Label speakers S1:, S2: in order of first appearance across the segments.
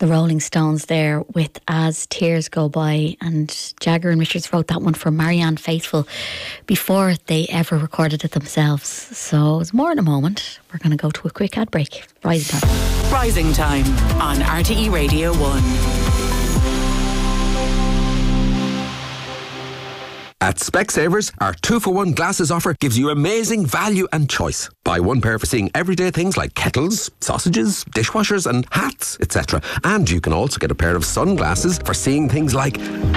S1: The Rolling Stones there with As Tears Go By, and Jagger and Richards wrote that one for Marianne Faithfull before they ever recorded it themselves. So it's more in a moment. We're going to go to a quick ad break. Rising Time.
S2: Rising Time on RTE Radio 1.
S3: At Specsavers, our 2-for-1 glasses offer gives you amazing value and choice. Buy one pair for seeing everyday things like kettles, sausages, dishwashers and hats, etc. And you can also get a pair of sunglasses for seeing things like...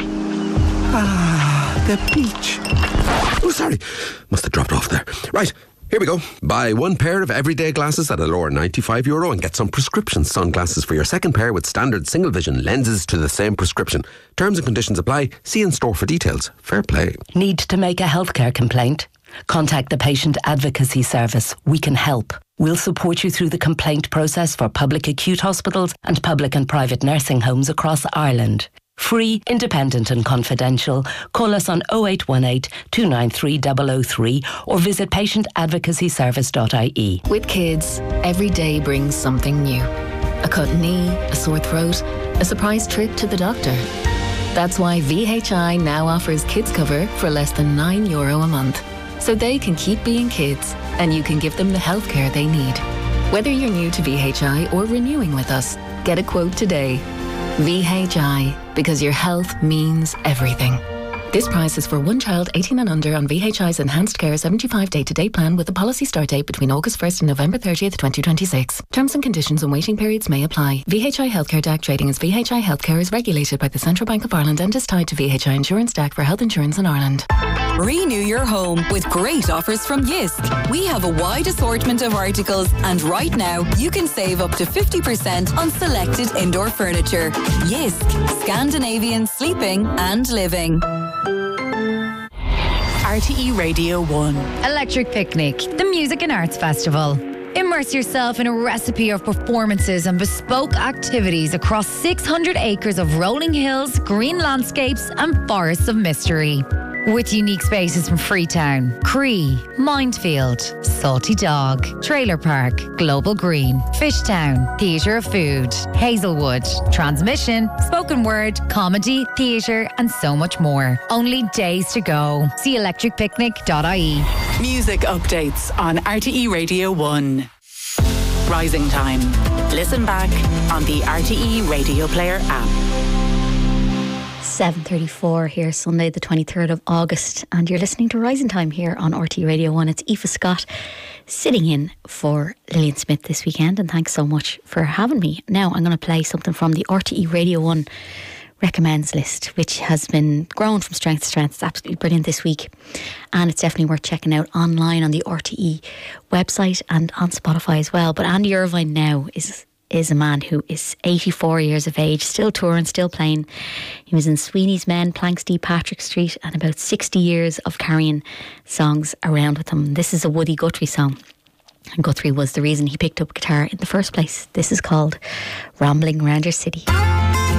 S3: the beach. Oh, sorry. Must have dropped off there. Right. Here we go. Buy one pair of everyday glasses at a lower €95 and get some prescription sunglasses for your second pair with standard single vision lenses to the same prescription. Terms and conditions apply. See in store for details. Fair play.
S4: Need to make a healthcare complaint? Contact the Patient Advocacy Service. We can help. We'll support you through the complaint process for public acute hospitals and public and private nursing homes across Ireland. Free, independent and confidential. Call us on 0818 293 003 or visit patientadvocacyservice.ie.
S5: With kids, every day brings something new. A cut knee, a sore throat, a surprise trip to the doctor. That's why VHI now offers kids cover for less than €9 a month. So they can keep being kids and you can give them the healthcare they need. Whether you're new to VHI or renewing with us, get a quote today. VHI, because your health means everything. This price is for one child 18 and under on VHI's Enhanced Care 75 day-to-day plan with a policy start date between August 1st and November 30th, 2026. Terms and conditions and waiting periods may apply. VHI Healthcare DAC trading as VHI Healthcare is regulated by the Central Bank of Ireland and is tied to VHI Insurance DAC for health insurance in Ireland.
S2: Renew your home with great offers from Jysk. We have a wide assortment of articles, and right now you can save up to 50% on selected indoor furniture. Jysk, Scandinavian sleeping and living. RTE Radio 1.
S6: Electric Picnic, the Music and Arts Festival. Immerse yourself in a recipe of performances and bespoke activities across 600 acres of rolling hills, green landscapes and forests of mystery. With unique spaces from Freetown, Cree, Mindfield, Salty Dog, Trailer Park, Global Green, Fishtown, Theatre of Food, Hazelwood, Transmission, Spoken Word, Comedy, Theatre and so much more. Only days to go. See electricpicnic.ie.
S2: Music updates on RTE Radio 1. Rising Time. Listen back on the RTE Radio Player app.
S1: 7:34 here, Sunday the 23rd of August, and you're listening to Rising Time here on RTE Radio 1. It's Aoife Scott sitting in for Lillian Smith this weekend, and thanks so much for having me. Now I'm going to play something from the RTE Radio 1 recommends list, which has been grown from strength to strength. It's absolutely brilliant this week, and it's definitely worth checking out online on the RTE website and on Spotify as well. But Andy Irvine now is a man who is 84 years of age, still touring, still playing. He was in Sweeney's Men, Planxty, Patrick Street, and about 60 years of carrying songs around with him. This is a Woody Guthrie song, and Guthrie was the reason he picked up guitar in the first place. This is called Rambling Round Your City.